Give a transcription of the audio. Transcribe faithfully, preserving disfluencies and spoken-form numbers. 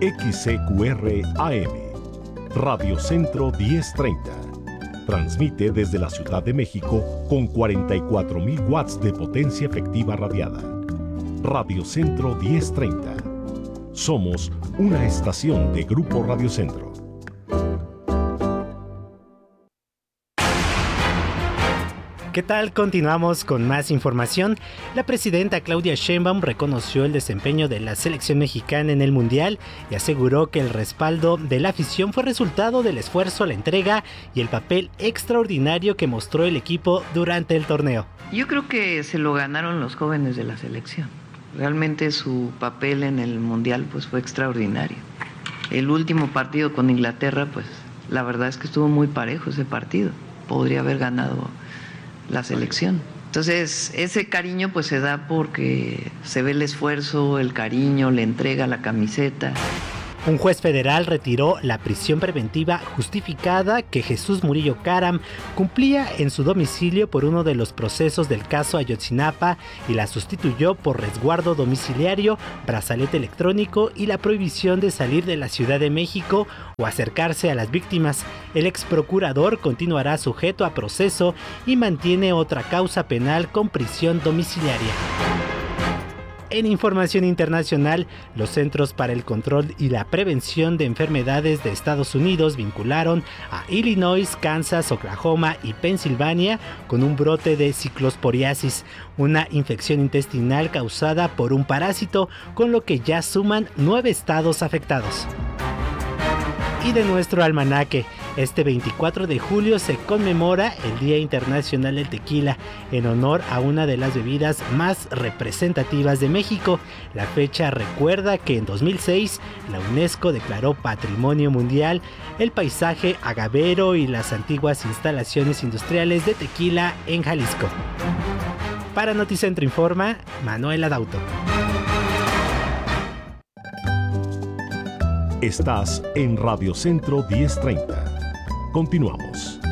X C Q R A M, Radio Centro diez treinta. Transmite desde la Ciudad de México con cuarenta y cuatro mil watts de potencia efectiva radiada. Radio Centro diez treinta. Somos una estación de Grupo Radio Centro. ¿Qué tal? Continuamos con más información. La presidenta Claudia Sheinbaum reconoció el desempeño de la selección mexicana en el Mundial y aseguró que el respaldo de la afición fue resultado del esfuerzo, la entrega y el papel extraordinario que mostró el equipo durante el torneo. Yo creo que se lo ganaron los jóvenes de la selección. Realmente su papel en el Mundial pues fue extraordinario. El último partido con Inglaterra, pues la verdad es que estuvo muy parejo ese partido. Podría haber ganado la selección. Entonces, ese cariño pues se da porque se ve el esfuerzo, el cariño, la entrega, la camiseta. Un juez federal retiró la prisión preventiva justificada que Jesús Murillo Caram cumplía en su domicilio por uno de los procesos del caso Ayotzinapa y la sustituyó por resguardo domiciliario, brazalete electrónico y la prohibición de salir de la Ciudad de México o acercarse a las víctimas. El ex procurador continuará sujeto a proceso y mantiene otra causa penal con prisión domiciliaria. En información internacional, los Centros para el Control y la Prevención de Enfermedades de Estados Unidos vincularon a Illinois, Kansas, Oklahoma y Pensilvania con un brote de ciclosporiasis, una infección intestinal causada por un parásito, con lo que ya suman nueve estados afectados. Y de nuestro almanaque, este veinticuatro de julio se conmemora el Día Internacional del Tequila en honor a una de las bebidas más representativas de México. La fecha recuerda que en dos mil seis la UNESCO declaró Patrimonio Mundial el paisaje agavero y las antiguas instalaciones industriales de tequila en Jalisco. Para Noticentro informa Manuel Adauto. Estás en Radio Centro diez treinta. Continuamos.